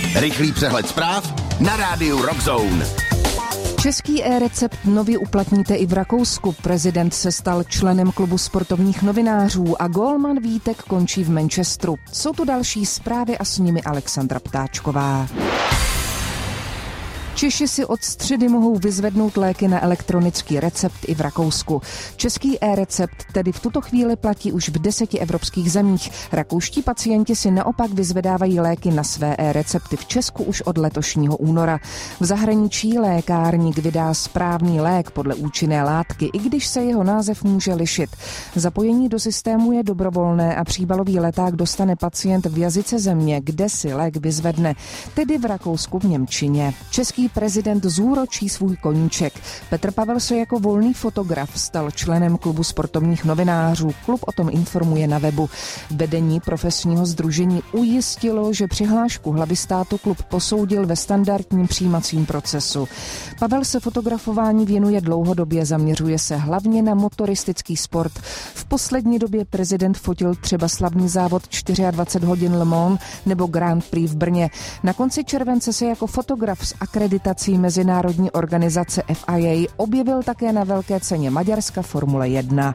Rychlý přehled zpráv na rádiu Rockzone. Český e-recept nově uplatníte i v Rakousku. Prezident se stal členem klubu sportovních novinářů a gólman Vítek končí v Manchesteru. Jsou tu další zprávy a s nimi Alexandra Ptáčková. Češi si od středy mohou vyzvednout léky na elektronický recept i v Rakousku. Český e-recept tedy v tuto chvíli platí už v 10 evropských zemích. Rakouští pacienti si naopak vyzvedávají léky na své e-recepty v Česku už od letošního února. V zahraničí lékárník vydá správný lék podle účinné látky, i když se jeho název může lišit. Zapojení do systému je dobrovolné a příbalový leták dostane pacient v jazyce země, kde si lék vyzvedne, tedy v Rakousku v němčině. Český prezident zúročí svůj koníček. Petr Pavel se jako volný fotograf stal členem klubu sportovních novinářů. Klub o tom informuje na webu. Vedení profesního sdružení ujistilo, že přihlášku hlavy státu klub posoudil ve standardním přijímacím procesu. Pavel se fotografování věnuje dlouhodobě, zaměřuje se hlavně na motoristický sport. V poslední době prezident fotil třeba slavný závod 24 hodin Le Mans nebo Grand Prix v Brně. Na konci července se jako fotograf s akreditací mezinárodní organizace FIA objevil také na velké ceně Maďarska Formule 1.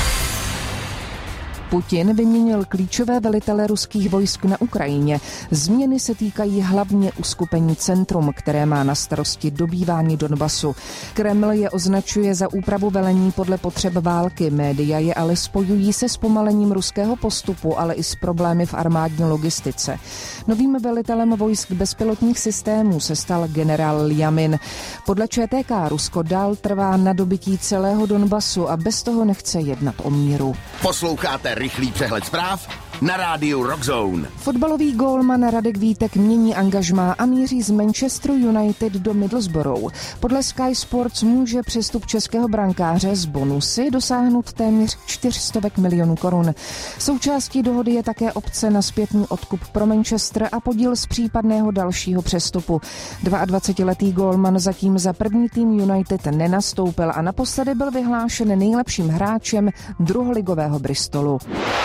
Putin vyměnil klíčové velitele ruských vojsk na Ukrajině. Změny se týkají hlavně uskupení Centrum, které má na starosti dobývání Donbasu. Kreml je označuje za úpravu velení podle potřeb války. Média je ale spojují se zpomalením ruského postupu, ale i s problémy v armádní logistice. Novým velitelem vojsk bezpilotních systémů se stal generál Ljamin. Podle ČTK Rusko dál trvá na dobytí celého Donbasu a bez toho nechce jednat o míru. Posloucháte rychlý přehled zpráv na rádiu Rockzone. Fotbalový gólman Radek Vítek mění angažmá a míří z Manchesteru United do Middlesbrough. Podle Sky Sports může přestup českého brankáře z bonusy dosáhnout téměř 400 milionů korun. Součástí dohody je také opce na zpětný odkup pro Manchester a podíl z případného dalšího přestupu. 22letý gólman zatím za první tým United nenastoupil a naposledy byl vyhlášen nejlepším hráčem druholigového Bristolu.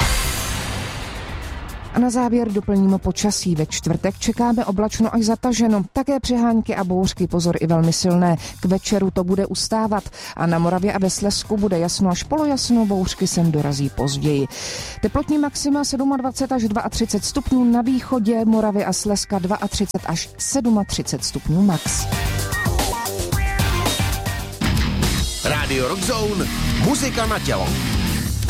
A na závěr doplníme počasí. Ve čtvrtek čekáme oblačno až zataženo. Také přehánky a bouřky, pozor, i velmi silné. K večeru to bude ustávat a na Moravě a ve Slezsku bude jasno až polojasno, bouřky sem dorazí později. Teplotní maxima 27 až 32 stupňů, na východě Moravy a Slezska 32 až 37 stupňů max. Rádio Rockzone, muzika na tělo.